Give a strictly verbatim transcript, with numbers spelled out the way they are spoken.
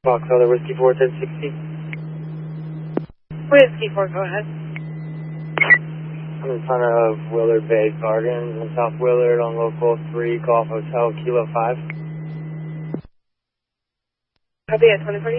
Fox Other Whiskey four ten sixty. Whiskey four, go ahead. I'm in front of Willard Bay Gardens in South Willard on local three, Golf Hotel, Kilo five. Copy at twenty forty.